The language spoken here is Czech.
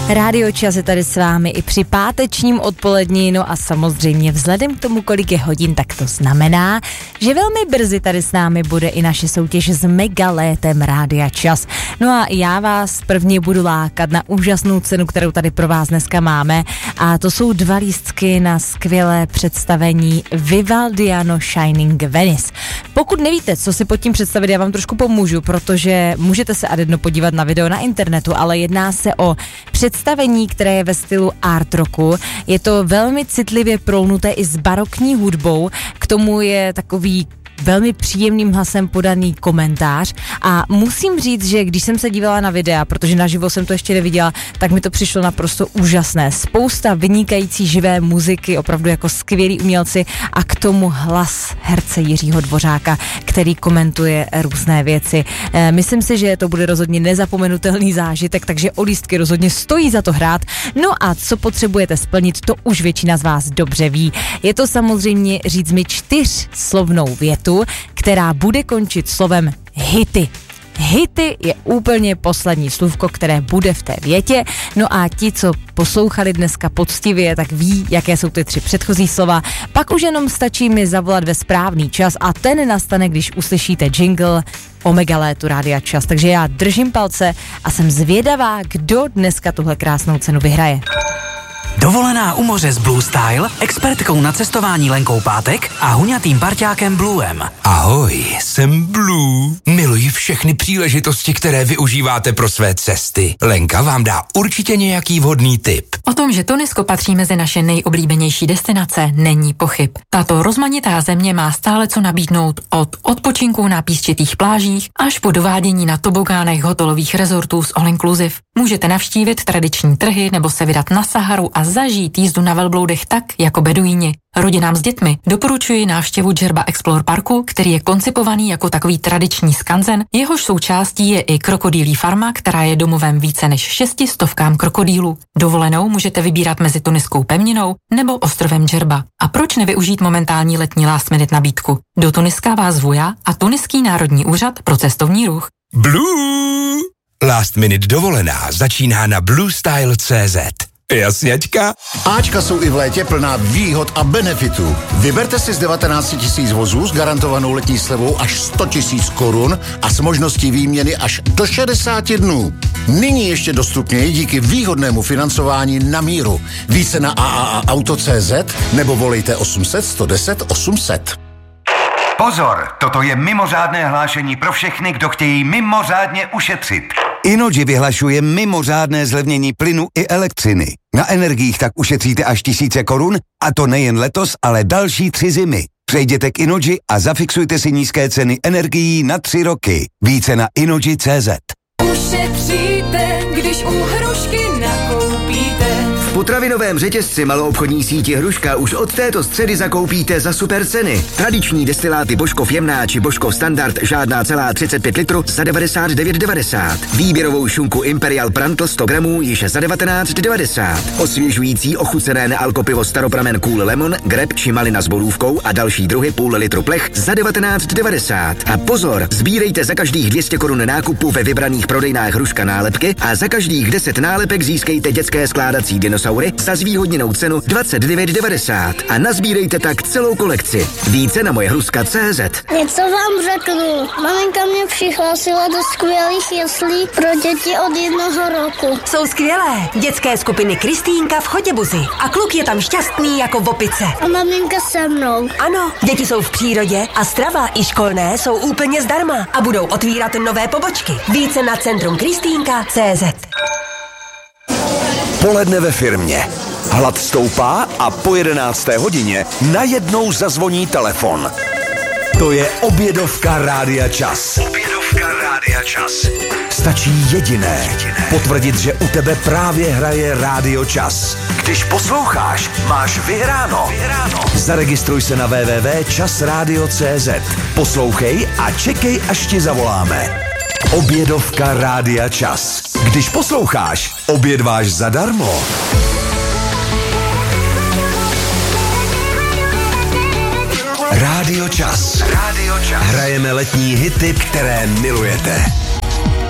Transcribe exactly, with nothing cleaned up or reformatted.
Rádio Čas je tady s vámi i při pátečním odpolední, no a samozřejmě vzhledem k tomu, kolik je hodin, tak to znamená, že velmi brzy tady s námi bude i naše soutěž s megalétem Rádia Čas. No a já vás prvně budu lákat na úžasnou cenu, kterou tady pro vás dneska máme, a to jsou dva lístky na skvělé představení Vivaldiano Shining Venice. Pokud nevíte, co si pod tím představit, já vám trošku pomůžu, protože můžete se adedno podívat na video na internetu, ale jedná se o představení, které je ve stylu art rocku. Je to velmi citlivě prolnuté i s barokní hudbou, k tomu je takový velmi příjemným hlasem podaný komentář a musím říct, že když jsem se dívala na videa, protože naživo jsem to ještě neviděla, tak mi to přišlo naprosto úžasné. Spousta vynikající živé muziky, opravdu jako skvělí umělci a k tomu hlas herce Jiřího Dvořáka, který komentuje různé věci. E, myslím si, že to bude rozhodně nezapomenutelný zážitek, takže o lístky rozhodně stojí za to hrát. No a co potřebujete splnit, to už většina z vás dobře ví. Je to samozřejmě říct mi čtyřslovnou větu, která bude končit slovem hity. Hity je úplně poslední slůvko, které bude v té větě. No a ti, co poslouchali dneska poctivě, tak ví, jaké jsou ty tři předchozí slova. Pak už jenom stačí mi zavolat ve správný čas a ten nastane, když uslyšíte jingle o megalétu Rádia Čas. Takže já držím palce a jsem zvědavá, kdo dneska tuhle krásnou cenu vyhraje. Dovolená u moře s Blue Style, expertkou na cestování Lenkou Pátek a huňatým parťákem Bluem. Ahoj, jsem Blue. Miluji všechny příležitosti, které využíváte pro své cesty. Lenka vám dá určitě nějaký vhodný tip. O tom, že Tunisko patří mezi naše nejoblíbenější destinace, není pochyb. Tato rozmanitá země má stále co nabídnout od odpočinku na písčitých plážích až po dovádění na tobogánech hotelových rezortů s all inclusive. Můžete navštívit tradiční trhy nebo se vydat na Saharu a zažít jízdu na velbloudech tak, jako beduíni. Rodinám s dětmi doporučuji návštěvu Džerba Explore Parku, který je koncipovaný jako takový tradiční skanzen, jehož součástí je i krokodýlí farma, která je domovem více než šesti stovkám krokodýlů. Dovolenou můžete vybírat mezi tuniskou pevninou nebo ostrovem Džerba. A proč nevyužít momentální letní last minute nabídku? Do Tuniska vás zvu já a Tuniský národní úřad pro cestovní ruch. Blue! Last minute dovolená začíná na blue style tečka cé zet. Jasňačka? Ačka jsou i v létě plná výhod a benefitů. Vyberte si z devatenáct tisíc vozů s garantovanou letní slevou až sto tisíc korun a s možností výměny až do šedesáti dnů. Nyní ještě dostupněji díky výhodnému financování na míru. Více na a a a auto tečka cé zet nebo volejte osm set, sto deset, osm set. Pozor, toto je mimořádné hlášení pro všechny, kdo chtějí mimořádně ušetřit. Innogy vyhlašuje mimořádné zlevnění plynu i elektřiny. Na energiích tak ušetříte až tisíce korun, a to nejen letos, ale další tři zimy. Přejděte k Innogy a zafixujte si nízké ceny energií na tři roky. Více na innogy tečka cé zet. Ušetříte, když u Hrušky nakoupíte. V potravinovém řetězci maloobchodní síti Hruška už od této středy zakoupíte za super ceny. Tradiční destiláty Božkov jemná či Božkov standard žádná celá třicet pět litrů za devadesát devět devadesát. Výběrovou šunku Imperial Prantl sto gramů již za devatenáct devadesát. Osvěžující ochucené nealkopivo Staropramen Cool Lemon, Greb či malina s borůvkou a další druhy půl litru plech za devatenáct devadesát. A pozor, sbírejte za každých dvě stě korun nákupu ve vybraných prodejnách Hruška nálepky a za každých deset nálepek získejte dětské skládací dinosaury za zvýhodněnou cenu dvacet devět devadesát a nazbírejte tak celou kolekci. Více na moje hruška tečka cé zet. Něco vám řeknu. Maminka mě přihlásila do skvělých jeslí pro děti od jednoho roku. Jsou skvělé. Dětské skupiny Kristýnka v Chotěbuzi. A kluk je tam šťastný jako v opice. A maminka se mnou. Ano, děti jsou v přírodě a strava i školné jsou úplně zdarma a budou otvírat nové pobočky. Více na centrum kristýnka tečka cé zet. Poledne ve firmě. Hlad stoupá a po jedenácté hodině najednou zazvoní telefon. To je obědovka Rádia Čas. Obědovka Rádia Čas. Stačí jediné. Potvrdit, že u tebe právě hraje Rádio Čas. Když posloucháš, máš vyhráno. vyhráno. Zaregistruj se na w w w tečka čas radio tečka cé zet. Poslouchej a čekej, až ti zavoláme. Obědovka Rádia Čas. Když posloucháš, obědváš zadarmo. Rádio Čas. Rádio Čas. Hrajeme letní hity, které milujete.